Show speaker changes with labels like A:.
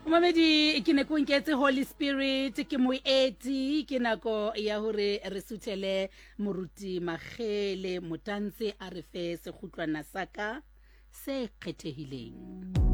A: Mamedi ke ne ko nketse Holy Spirit ke moeti ke nako ya hore re suthele moruti Magele Motantsi a re fe sekhutlwana saka se kgethehileng.